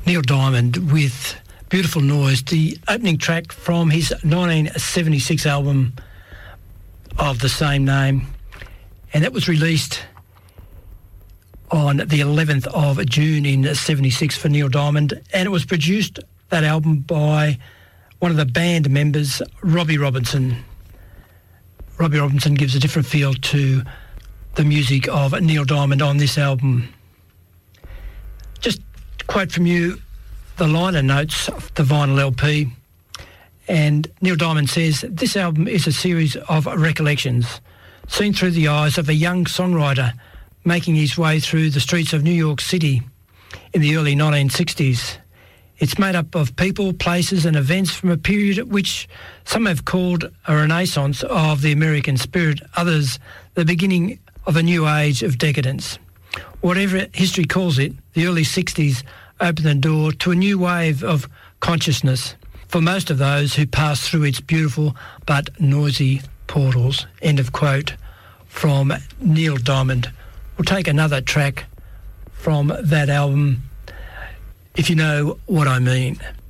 Neil Diamond with Beautiful Noise, the opening track from his 1976 album of the same name, and that was released on the 11th of June in 76 for Neil Diamond, and it was produced, that album, by one of the band members, Robbie Robinson. Robbie Robinson gives a different feel to the music of Neil Diamond on this album. Just quote from you the liner notes of the vinyl LP, and Neil Diamond says, "This album is a series of recollections seen through the eyes of a young songwriter making his way through the streets of New York City in the early 1960s. It's made up of people, places and events from a period which some have called a renaissance of the American spirit, others the beginning of a new age of decadence. Whatever history calls it, the early 60s opened the door to a new wave of consciousness for most of those who passed through its beautiful but noisy portals." End of quote from Neil Diamond. We'll take another track from that album, If You Know What I Mean.